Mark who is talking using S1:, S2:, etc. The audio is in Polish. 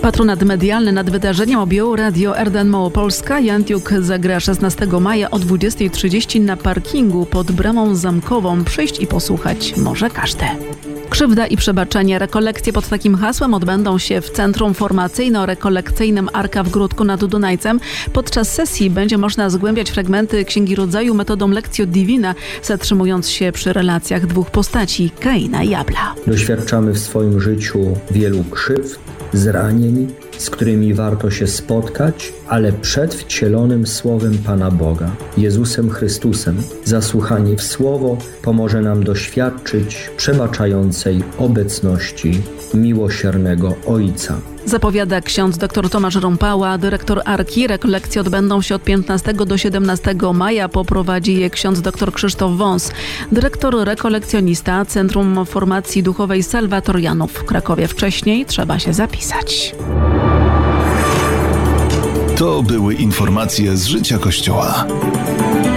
S1: Patronat medialny nad wydarzeniem objął Radio RDN Małopolska. Jan Tiuk zagra 16 maja o 20:30 na parkingu pod Bramą Zamkową. Przyjść i posłuchać może każdy. Krzywda i przebaczenie. Rekolekcje pod takim hasłem odbędą się w Centrum Formacyjno-Rekolekcyjnym Arka w Gródku nad Dunajcem. Podczas sesji będzie można zgłębiać fragmenty Księgi Rodzaju metodą Lectio Divina, zatrzymując się przy relacjach dwóch postaci, Kaina i Abla.
S2: Doświadczamy w swoim życiu wielu krzywd, zranień, z którymi warto się spotkać, ale przed wcielonym Słowem Pana Boga, Jezusem Chrystusem, zasłuchani w Słowo pomoże nam doświadczyć przebaczającej obecności miłosiernego Ojca.
S1: Zapowiada ksiądz dr Tomasz Rąpała, dyrektor Arki. Rekolekcje odbędą się od 15 do 17 maja. Poprowadzi je ksiądz dr Krzysztof Wąs, dyrektor rekolekcjonista Centrum Formacji Duchowej Salwatorianów w Krakowie. Wcześniej trzeba się zapisać.
S3: To były informacje z życia Kościoła.